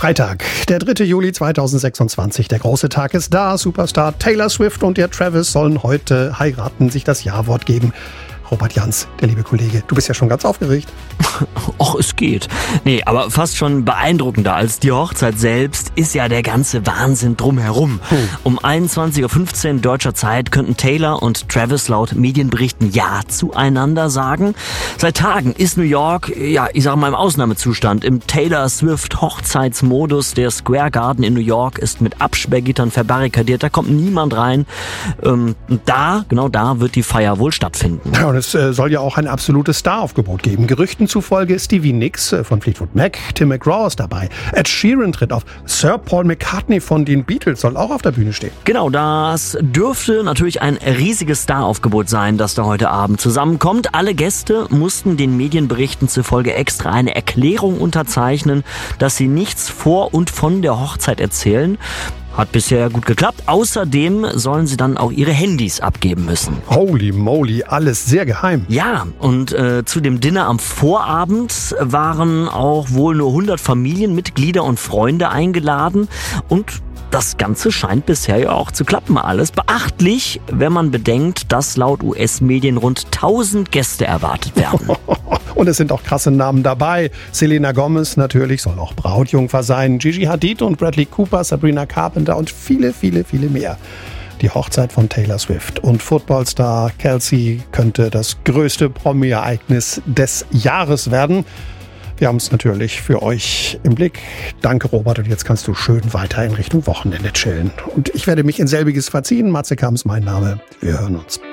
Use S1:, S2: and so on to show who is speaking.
S1: Freitag, der 3. Juli 2026. Der große Tag ist da. Superstar Taylor Swift und ihr Travis sollen heute heiraten, sich das Ja-Wort geben. Robert Jans, der liebe Kollege, du bist ja schon ganz aufgeregt.
S2: Och, es geht. Nee, aber fast schon beeindruckender als die Hochzeit selbst ist ja der ganze Wahnsinn drumherum. Um 21.15 Uhr deutscher Zeit könnten Taylor und Travis laut Medienberichten Ja zueinander sagen. Seit Tagen ist New York, ich sag mal im Ausnahmezustand, im Taylor Swift Hochzeitsmodus. Der Square Garden in New York ist mit Absperrgittern verbarrikadiert, da kommt niemand rein. Genau da wird die Feier wohl stattfinden.
S1: Ja, und es soll ja auch ein absolutes Staraufgebot geben. Gerüchten zufolge Stevie Nicks von Fleetwood Mac, Tim McGraw ist dabei, Ed Sheeran tritt auf, Sir Paul McCartney von den Beatles soll auch auf der Bühne stehen.
S2: Genau, das dürfte natürlich ein riesiges Staraufgebot sein, das da heute Abend zusammenkommt. Alle Gäste mussten den Medienberichten zufolge extra eine Erklärung unterzeichnen, dass sie nichts vor und von der Hochzeit erzählen. Hat bisher gut geklappt. Außerdem sollen sie dann auch ihre Handys abgeben müssen.
S1: Holy moly, alles sehr geheim.
S2: Ja, und zu dem Dinner am Vorabend waren auch wohl nur 100 Familienmitglieder und Freunde eingeladen. Und das Ganze scheint bisher ja auch zu klappen alles. Beachtlich, wenn man bedenkt, dass laut US-Medien rund 1000 Gäste erwartet werden.
S1: Und es sind auch krasse Namen dabei. Selena Gomez natürlich soll auch Brautjungfer sein. Gigi Hadid und Bradley Cooper, Sabrina Carpenter und viele, viele, viele mehr. Die Hochzeit von Taylor Swift und Footballstar Kelsey könnte das größte Promi-Ereignis des Jahres werden. Wir haben es natürlich für euch im Blick. Danke, Robert. Und jetzt kannst du schön weiter in Richtung Wochenende chillen. Und ich werde mich in selbiges verziehen. Matze Kam ist mein Name. Wir hören uns.